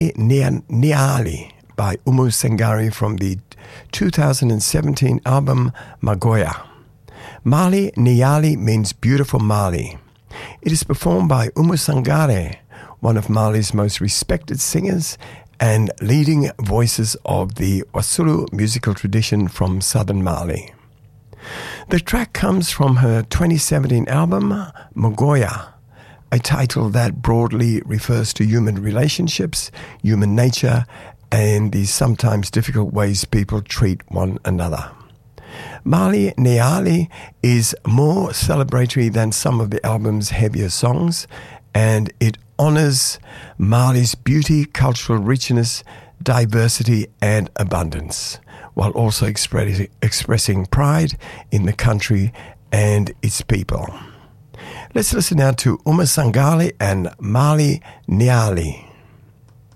Niali by Umu Sangari from the 2017 album Magoya. Mali Niali means beautiful Mali. It is performed by Umu Sangare, one of Mali's most respected singers and leading voices of the Wasulu musical tradition from southern Mali. The track comes from her 2017 album Magoya, a title that broadly refers to human relationships, human nature, and the sometimes difficult ways people treat one another. Mali Niali is more celebratory than some of the album's heavier songs, and it honors Mali's beauty, cultural richness, diversity, and abundance, while also expressing pride in the country and its people. Let's listen now to Umu Sangare and Mali Niali.